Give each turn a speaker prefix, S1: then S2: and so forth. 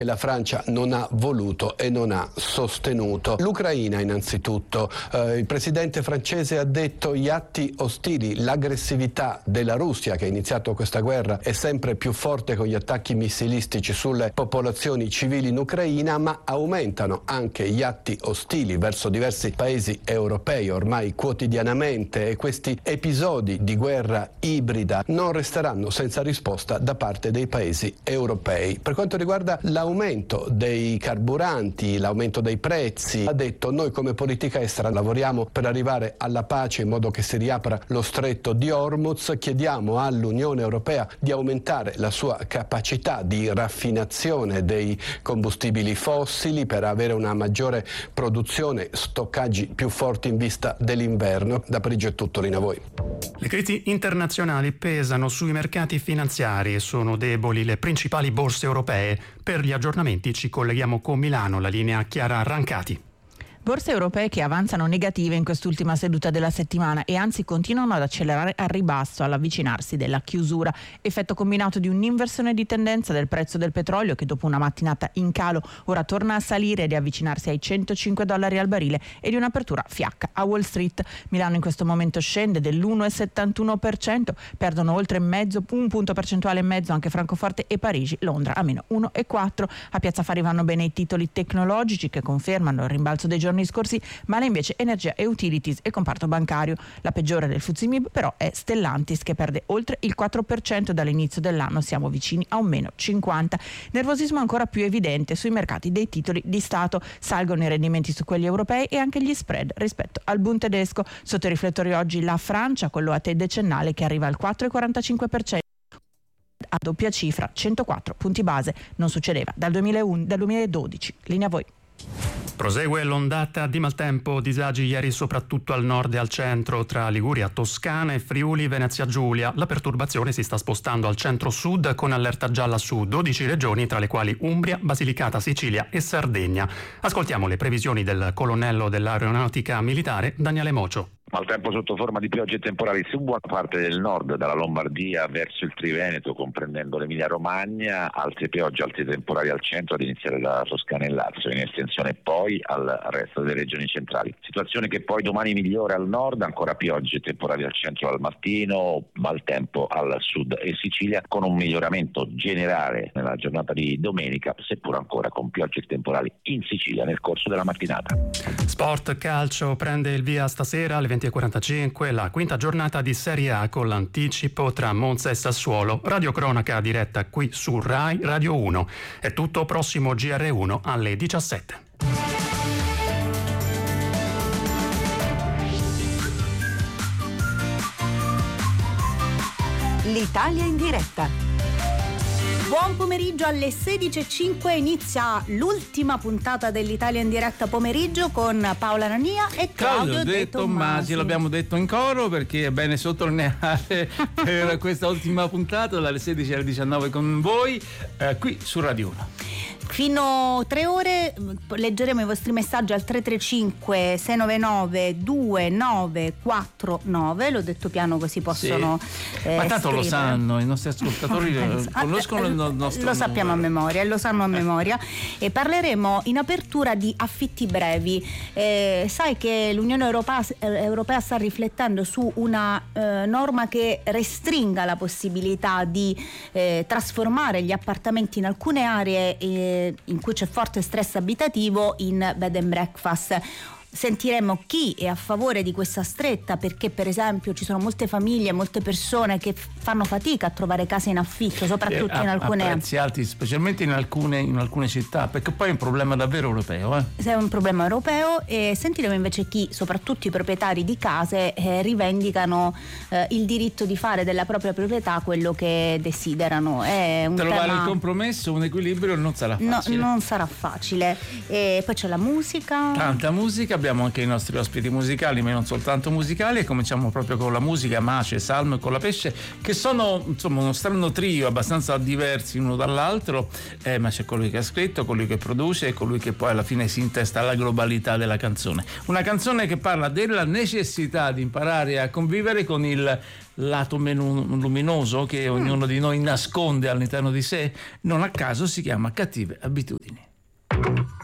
S1: La Francia non ha voluto e non ha sostenuto. L'Ucraina innanzitutto, il presidente francese ha detto gli atti ostili, l'aggressività della Russia che ha iniziato questa guerra è sempre più forte con gli attacchi missilistici sulle popolazioni civili in Ucraina, ma aumentano anche gli atti ostili verso diversi paesi europei ormai quotidianamente e questi episodi di guerra ibrida non resteranno senza risposta da parte dei paesi europei. Per quanto riguarda l'aumento dei carburanti, l'aumento dei prezzi, ha detto noi come politica estera lavoriamo per arrivare alla pace in modo che si riapra lo stretto di Hormuz, chiediamo all'Unione Europea di aumentare la sua capacità di raffinazione dei combustibili fossili per avere una maggiore produzione, stoccaggi più forti in vista dell'inverno. Da Parigi è tutto, linea a voi.
S2: Le crisi internazionali pesano sui mercati finanziari e sono deboli le principali borse europee. Per gli aggiornamenti ci colleghiamo con Milano, la linea Chiara Rancati.
S3: Borse europee che avanzano negative in quest'ultima seduta della settimana e anzi continuano ad accelerare al ribasso all'avvicinarsi della chiusura. Effetto combinato di un'inversione di tendenza del prezzo del petrolio che dopo una mattinata in calo ora torna a salire e riavvicinarsi ai $105 al barile e di un'apertura fiacca a Wall Street. Milano in questo momento scende dell'1,71%, perdono oltre un punto percentuale e mezzo anche Francoforte e Parigi, Londra a meno 1,4%. A Piazza Affari vanno bene i titoli tecnologici che confermano il rimbalzo dei giorni scorsi, male invece energia e utilities e comparto bancario. La peggiore del FTSE MIB però è Stellantis che perde oltre il 4% dall'inizio dell'anno, siamo vicini a un meno 50. Nervosismo ancora più evidente sui mercati dei titoli di Stato, salgono i rendimenti su quelli europei e anche gli spread rispetto al Bund tedesco. Sotto i riflettori oggi la Francia con l'OAT decennale che arriva al 4,45%. A doppia cifra, 104 punti base, non succedeva dal 2012. Linea a voi.
S2: Prosegue l'ondata di maltempo, disagi ieri soprattutto al nord e al centro tra Liguria, Toscana e Friuli Venezia Giulia. La perturbazione si sta spostando al centro-sud con allerta gialla su 12 regioni, tra le quali Umbria, Basilicata, Sicilia e Sardegna. Ascoltiamo le previsioni del colonnello dell'aeronautica militare Daniele Mocio.
S4: Maltempo sotto forma di piogge temporali su buona parte del nord, dalla Lombardia verso il Triveneto, comprendendo l'Emilia Romagna, altre piogge, altri temporali al centro, ad iniziare da Toscana e Lazio, in estensione poi al resto delle regioni centrali. Situazione che poi domani migliora al nord, ancora piogge temporali al centro al mattino, maltempo al sud e Sicilia, con un miglioramento generale nella giornata di domenica, seppur ancora con piogge temporali in Sicilia nel corso della mattinata.
S2: Sport calcio prende il via stasera alle 20:45 la quinta giornata di Serie A con l'anticipo tra Monza e Sassuolo. Radio cronaca diretta qui su Rai Radio 1. È tutto, prossimo GR1 alle 17.
S5: L'Italia in diretta. Buon pomeriggio, alle 16:05 inizia l'ultima puntata dell'Italia in diretta pomeriggio con Paola Nania e Claudio De Tommasi.
S6: L'abbiamo detto in coro perché è bene sottolineare per questa ultima puntata dalle 16 alle 19 con voi qui su Radio 1.
S5: Fino 3 ore leggeremo i vostri messaggi al 335 699 2949. L'ho detto piano così possono
S6: ma tanto
S5: scrivere.
S6: Lo sanno i nostri ascoltatori, conoscono il nostro
S5: lo sappiamo
S6: numero.
S5: a memoria, lo sanno a memoria. E parleremo in apertura di affitti brevi. Sai che l'Unione Europea sta riflettendo su una norma che restringa la possibilità di trasformare gli appartamenti in alcune aree in cui c'è forte stress abitativo in bed and breakfast. Sentiremo chi è a favore di questa stretta, perché per esempio ci sono molte famiglie, molte persone che fanno fatica a trovare case in affitto, soprattutto in alcune
S6: a prezzi alti, specialmente in alcune città, perché poi è un problema davvero europeo.
S5: È un problema europeo. E sentiremo invece chi, soprattutto i proprietari di case, rivendicano il diritto di fare della propria proprietà quello che desiderano. È un
S6: trovare il compromesso, un equilibrio non sarà facile.
S5: No, non sarà facile. E poi c'è la musica.
S6: Tanta musica. abbiamo anche i nostri ospiti musicali, ma non soltanto musicali, e cominciamo proprio con la musica. Mace, Salmo e Colapesce, che sono insomma uno strano trio abbastanza diversi uno dall'altro, ma c'è colui che ha scritto, colui che produce e colui che poi alla fine si intesta alla globalità della canzone. Una canzone che parla della necessità di imparare a convivere con il lato meno luminoso che ognuno di noi nasconde all'interno di sé. Non a caso si chiama Cattive Abitudini.